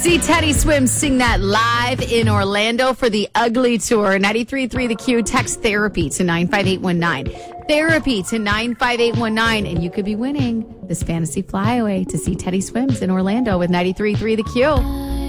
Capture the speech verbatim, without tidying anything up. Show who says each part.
Speaker 1: See Teddy Swims sing that live in Orlando for the Ugly Tour. ninety-three point three The Q. Text therapy to nine five eight one nine. Therapy to nine five eight one nine. And you could be winning this fantasy flyaway to see Teddy Swims in Orlando with ninety-three point three The Q.